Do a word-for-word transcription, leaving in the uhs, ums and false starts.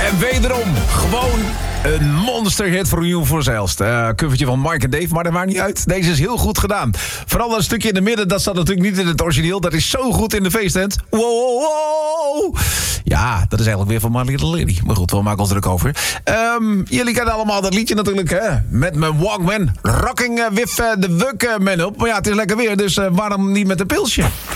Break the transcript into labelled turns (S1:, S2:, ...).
S1: En wederom gewoon een monsterhit voor Nieuw voor Zeilst. Uh, covertje van Mike en Dave, maar dat maakt niet uit. Deze is heel goed gedaan. Vooral dat stukje in de midden, dat staat natuurlijk niet in het origineel. Dat is zo goed in de feesttent. Wow, wow, wow. Ja, dat is eigenlijk weer van My Little Lady. Maar goed, we maken ons druk over. Um, jullie kennen allemaal dat liedje natuurlijk, hè? Met mijn Walkman. Rocking uh, with uh, the Workman op. Maar ja, het is lekker weer, dus uh, waarom niet met een pilsje?